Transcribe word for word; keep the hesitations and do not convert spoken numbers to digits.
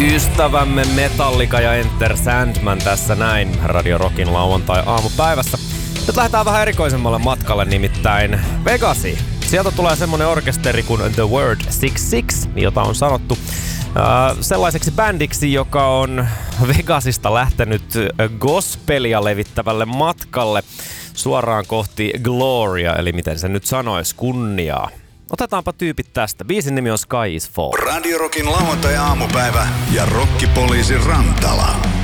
Ystävämme Metallica ja Enter Sandman tässä näin Radio Rockin lauantai-aamupäivässä. Nyt lähdetään vähän erikoisemmalle matkalle, nimittäin Vegasiin. Sieltä tulee semmonen orkesteri kuin The Word six-six, jota on sanottu äh, sellaiseksi bändiksi, joka on Vegasista lähtenyt gospelia levittävälle matkalle suoraan kohti Gloria, eli miten se nyt sanois, kunniaa. Otetaanpa tyypit tästä. Biisin nimi on Sky is Falling. Radio Rockin lauantai-aamupäivä ja rokkipoliisi Rantala.